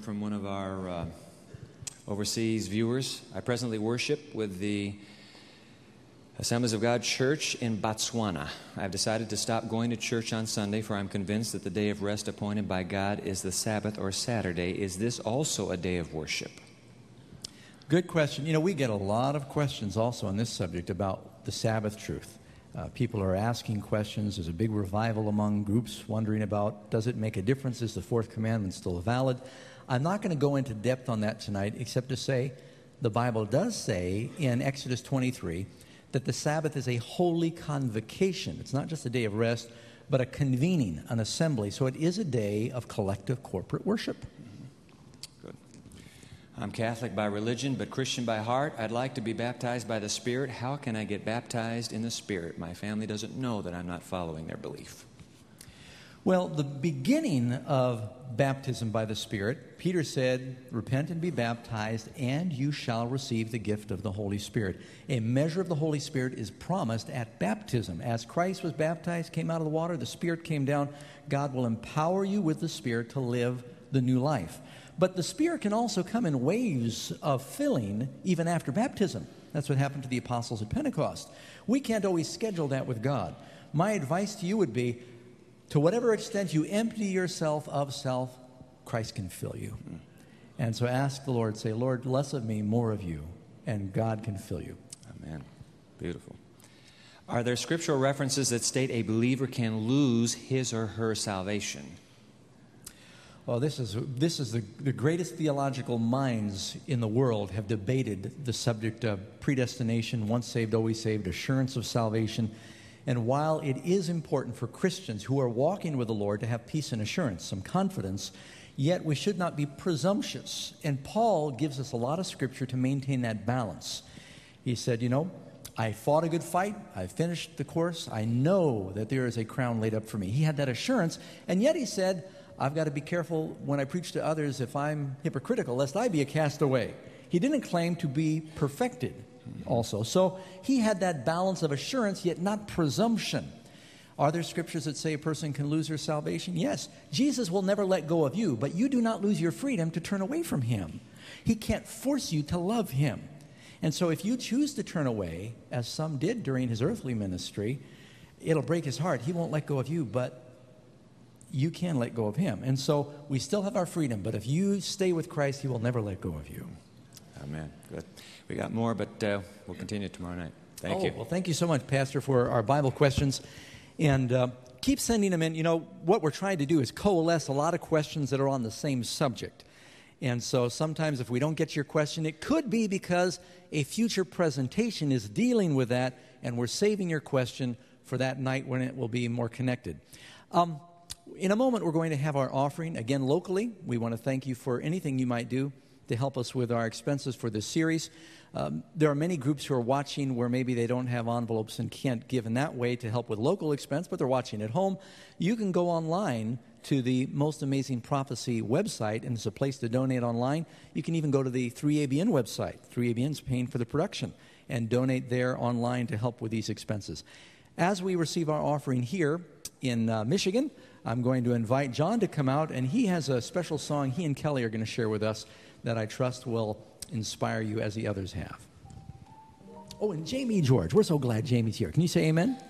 from one of our overseas viewers. I presently worship with the Assemblies of God Church in Botswana. I've decided to stop going to church on Sunday, for I'm convinced that the day of rest appointed by God is the Sabbath or Saturday. Is this also a day of worship? Good question. You know, we get a lot of questions also on this subject about the Sabbath truth. People are asking questions. There's a big revival among groups wondering about, does it make a difference? Is the fourth commandment still valid? I'm not going to go into depth on that tonight, except to say the Bible does say in Exodus 23 that the Sabbath is a holy convocation. It's not just a day of rest, but a convening, an assembly. So it is a day of collective corporate worship. Good. I'm Catholic by religion, but Christian by heart. I'd like to be baptized by the Spirit. How can I get baptized in the Spirit? My family doesn't know that I'm not following their belief. Well, the beginning of baptism by the Spirit, Peter said, repent and be baptized, and you shall receive the gift of the Holy Spirit. A measure of the Holy Spirit is promised at baptism. As Christ was baptized, came out of the water, the Spirit came down. God will empower you with the Spirit to live the new life. But the Spirit can also come in waves of filling even after baptism. That's what happened to the apostles at Pentecost. We can't always schedule that with God. My advice to you would be, to whatever extent you empty yourself of self, Christ can fill you. And so ask the Lord, say, Lord, less of me, more of you, and God can fill you. Amen. Beautiful. Are there scriptural references that state a believer can lose his or her salvation? Well, this is the greatest theological minds in the world have debated the subject of predestination, once saved, always saved, assurance of salvation. And while it is important for Christians who are walking with the Lord to have peace and assurance, some confidence, yet we should not be presumptuous. And Paul gives us a lot of scripture to maintain that balance. He said, you know, I fought a good fight. I finished the course. I know that there is a crown laid up for me. He had that assurance. And yet he said, I've got to be careful when I preach to others if I'm hypocritical, lest I be a castaway. He didn't claim to be perfected also. So he had that balance of assurance, yet not presumption. Are there scriptures that say a person can lose their salvation? Yes. Jesus will never let go of you, but you do not lose your freedom to turn away from him. He can't force you to love him. And so if you choose to turn away, as some did during his earthly ministry, it'll break his heart. He won't let go of you, but you can let go of him. And so we still have our freedom, but if you stay with Christ, he will never let go of you. Amen. Good. We got more, but we'll continue tomorrow night. Thank you. Well, thank you so much, Pastor, for our Bible questions. And keep sending them in. You know, what we're trying to do is coalesce a lot of questions that are on the same subject. And so sometimes if we don't get your question, it could be because a future presentation is dealing with that, and we're saving your question for that night when it will be more connected. In a moment, we're going to have our offering. Again, locally, we want to thank you for anything you might do to help us with our expenses for this series. There are many groups who are watching where maybe they don't have envelopes and can't give in that way to help with local expense, but they're watching at home. You can go online to the Most Amazing Prophecy website, and there's a place to donate online. You can even go to the 3ABN website. 3ABN's paying for the production, and donate there online to help with these expenses. As we receive our offering here in Michigan, I'm going to invite John to come out, and he has a special song he and Kelly are going to share with us that I trust will inspire you as the others have. Oh, and Jamie George. We're so glad Jamie's here. Can you say amen?